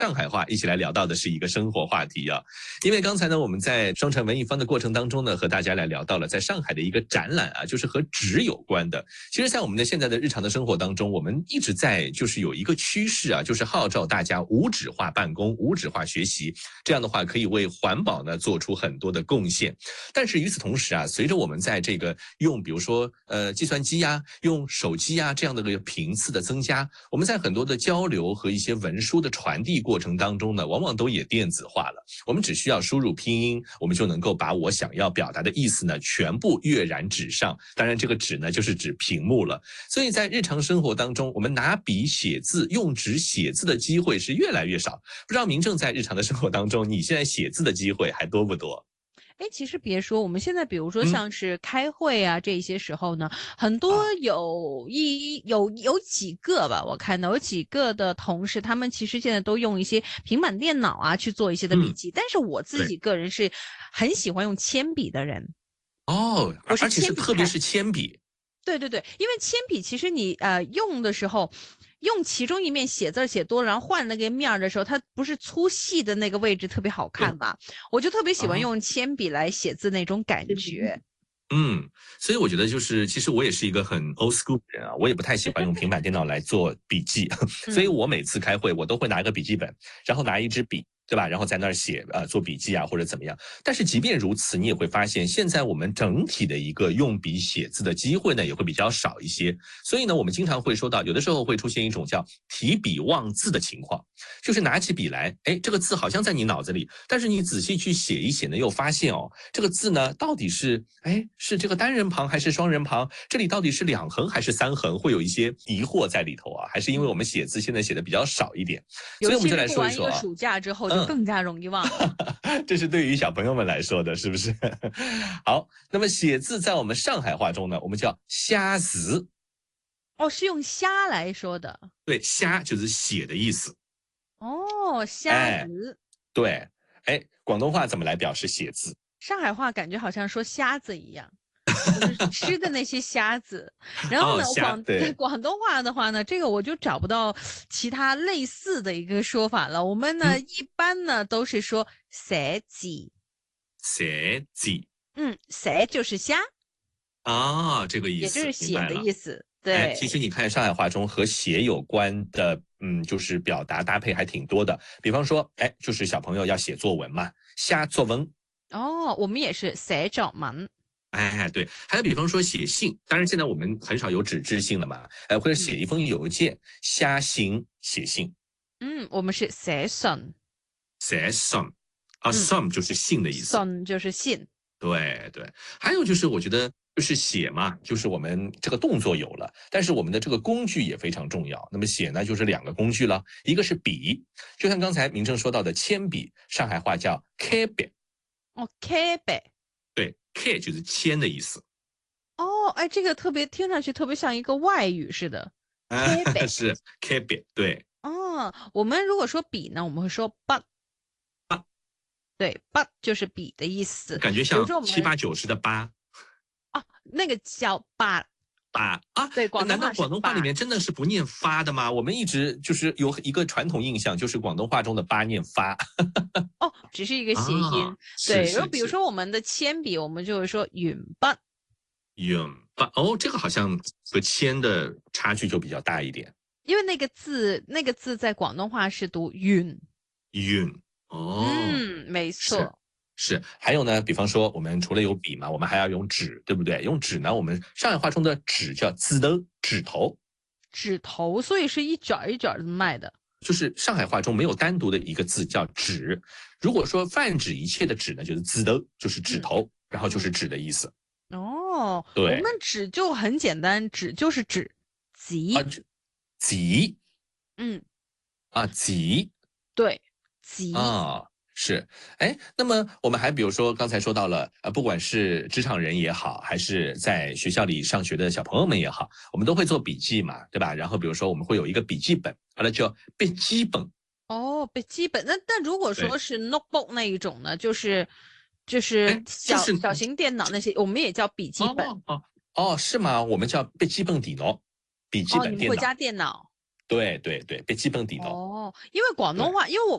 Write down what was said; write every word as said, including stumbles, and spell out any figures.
上海话，一起来聊到的是一个生活话题啊。因为刚才呢，我们在双城文艺坊的过程当中呢，和大家来聊到了在上海的一个展览啊，就是和纸有关的。其实，在我们的现在的日常的生活当中，我们一直在就是有一个趋势啊，就是号召大家无纸化办公、无纸化学习，这样的话可以为环保呢做出很多的贡献。但是与此同时啊，随着我们在这个用比如说呃计算机呀、用手机呀这样的个频次的增加，我们在很多的交流和一些文书的传递过程当中呢，往往都也电子化了。我们只需要输入拼音，我们就能够把我想要表达的意思呢全部跃然纸上。当然，这个纸呢就是指屏幕了。所以在日常生活当中，我们拿笔写字、用纸写字的机会是越来越少。不知道明正在日常的生活当中，你现在写字的机会还多不多？ 哎，其实别说，我们现在比如说像是开会啊，嗯、这些时候呢，很多有一有有几个吧，我看到有几个的同事，他们其实现在都用一些平板电脑啊去做一些的笔记，嗯、但是我自己个人是很喜欢用铅笔的人。 哦， 我是而且是特别是铅笔。 对对对，因为铅笔其实你呃用的时候，用其中一面写字写多了，然后换那个面的时候，它不是粗细的那个位置特别好看嘛？我就特别喜欢用铅笔来写字那种感觉。 嗯，所以我觉得就是，其实我也是一个很 old school 的人啊，我也不太喜欢用平板电脑来做笔记，所以我每次开会我都会拿一个笔记本，然后拿一支笔。对吧？然后在那儿写呃做笔记啊或者怎么样。但是即便如此，你也会发现现在我们整体的一个用笔写字的机会呢也会比较少一些。所以呢，我们经常会说到，有的时候会出现一种叫提笔忘字的情况，就是拿起笔来，哎，这个字好像在你脑子里，但是你仔细去写一写呢，又发现哦，这个字呢到底是哎是这个单人旁还是双人旁？这里到底是两横还是三横？会有一些疑惑在里头啊，还是因为我们写字现在写的比较少一点，所以我们就来说一说啊。 暑假之后就更加容易忘了， 嗯、这是对于小朋友们来说的，是不是？好，那么写字在我们上海话中呢，我们叫虾字。 哦，是用虾来说的。 对，虾就是写的意思。 哦，虾子。 哎、对，哎，广东话怎么来表示写字？ 上海话感觉好像说虾子一样。就是吃的那些虾子，然后呢， 哦、 广对广东话的话呢，这个我就找不到其他类似的一个说法了。我们呢，嗯、一般呢都是说寫字， 寫字， 嗯，寫就是虾， 啊、哦，这个意思， 也就是写的意思。对、 哎，其实你看上海话中和写有关的，嗯，就是表达搭配还挺多的。比方说，哎，就是小朋友要写作文嘛，写作文。 哦，我们也是寫作文。 哎，对，还有比方说写信，当然现在我们很少有纸质信了嘛，呃，或者写一封邮件，写信，写信。 嗯，我们是寫信， 寫信啊 ，some 就是信的意思， 信就是信。 对对，还有就是我觉得就是写嘛，就是我们这个动作有了，但是我们的这个工具也非常重要。那么写呢，就是两个工具了，一个是笔，就像刚才明正说到的铅笔，上海话叫铅笔。 哦，铅笔。 对，铅就是铅的意思。 哦，哎，这个特别听上去特别像一个外语似的。 铅笔是铅笔，对。 哦，我们如果说笔呢，我们会说筆。 筆， 对，筆就是笔的意思。 感觉像七八九十的八。 啊，那个叫八。 八啊， 对，广难道广东话里面真的是不念发的吗？我们一直就是有一个传统印象，就是广东话中的八念发。 哦，只是一个谐音。 啊、 对，然后比如说我们的铅笔，我们就会说鉛筆。 鉛筆，哦，这个好像和铅的差距就比较大一点。 因为那个字，那个字在广东话是读윤。 윤，哦， 嗯，没错。 是，还有呢，比方说我们除了有笔嘛，我们还要用纸，对不对？用纸呢，我们上海话中的纸叫字头，指头。 指头，所以是一卷一卷的卖的。 就是上海话中没有单独的一个字叫纸。如果说泛指一切的纸呢，就是字头，就是指头，嗯、然后就是纸的意思。 哦， 对， 我们纸就很简单，纸就是纸，集。 啊，集。 嗯， 啊，集。 对，集。 啊。是，哎，那么我们还比如说刚才说到了，呃，不管是职场人也好，还是在学校里上学的小朋友们也好，我们都会做笔记嘛，对吧？然后比如说我们会有一个笔记本，完了叫笔记本。 哦，笔记本。那但如果说是 notebook 那一种呢，就是就是小、 就是、 小型电脑那些，我们也叫笔记本。 哦哦哦，是吗？我们叫笔记本电脑，笔记本电脑。 哦，你们会加电脑？ 对对对，被基本底到。 哦，因为广东对。 话，因为我